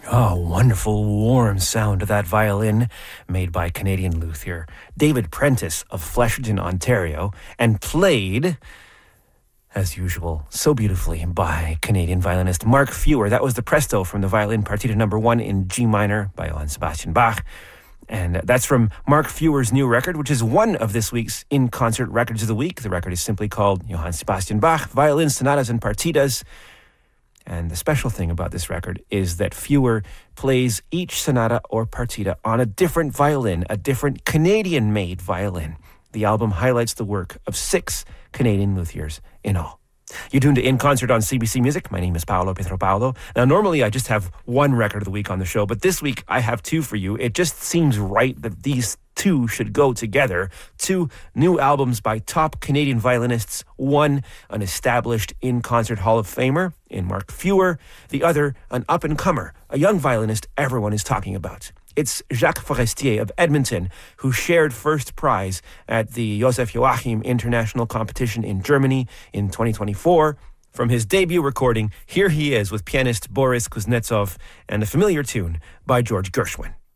Oh, wonderful, warm sound of that violin made by Canadian luthier David Prentice of Flesherton, Ontario, and played, as usual, so beautifully by Canadian violinist Mark Fewer. That was the Presto from the Violin Partita No. 1 in G minor by Johann Sebastian Bach. And that's from Mark Fewer's new record, which is one of this week's in-concert records of the week. The record is simply called Johann Sebastian Bach, Violin Sonatas and Partitas. And the special thing about this record is that Fewer plays each sonata or partita on a different violin, a different Canadian-made violin. The album highlights the work of 6 Canadian luthiers in all. You're tuned to In Concert on CBC Music. My name is Paolo Pietropaulo. Now, normally I just have one record of the week on the show, but this week I have 2 for you. It just seems right that these 2 should go together. 2 new albums by top Canadian violinists. One, an established in-concert Hall of Famer in Mark Fewer. The other, an up-and-comer, a young violinist everyone is talking about. It's Jacques Forestier of Edmonton, who shared first prize at the Josef Joachim International Competition in Germany in 2024. From his debut recording, here he is with pianist Boris Kuznetsov and a familiar tune by George Gershwin.